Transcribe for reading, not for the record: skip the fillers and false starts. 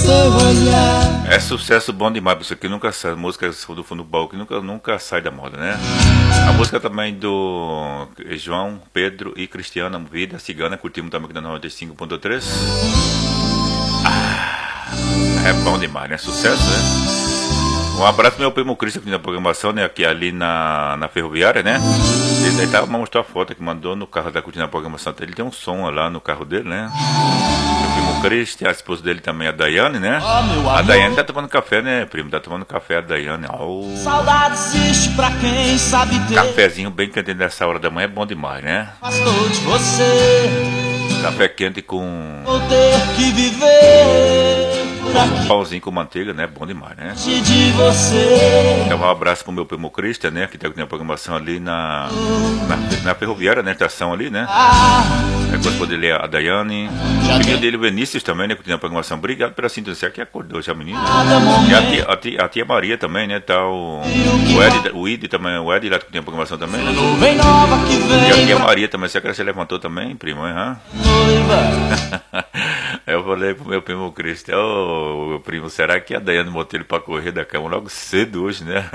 seu olhar. É sucesso bom demais, pessoal, que nunca sai, música do fundo do baú, que nunca sai da moda, né? A música também do João, Pedro e Cristiana, Vida Cigana, curtimos também aqui na 95.3. É bom demais, né? Sucesso, né? Um abraço pro meu primo Cristo aqui na programação, né? Aqui ali na Ferroviária, né? Ele tava mostrando a foto que mandou no carro da curtindo a programação. Ele tem um som lá no carro dele, né? Meu primo Cristo, a esposa dele também, a Daiane, né? A Daiane tá tomando café, né, primo? Tá tomando café, a Daiane. Oh. Saudade existe pra quem sabe ter. Cafezinho bem quente nessa hora da manhã é bom demais, né? Pastor de você. Café quente com Vou ter que viver por aqui. um pauzinho com manteiga, né? Bom demais, né? De você. Então um abraço pro meu primo Cristian, né? Que tá com a programação ali na Ferroviária, né? Estação ali, né? A esposa dele é a Daiane. O filho dele, o Vinícius, também, né? Que tem a programação. Obrigado pela sintonia, que acordou já, menina. E a tia Maria também, né? Tá o Ed também, o Ed lá que tem a programação também, né? Vem nova que vem. E a tia Maria também, será que ela se levantou também, primo, hein? Eu falei pro meu primo Cristian, ô primo, será que a Daiane botou ele pra correr da cama logo cedo hoje, né?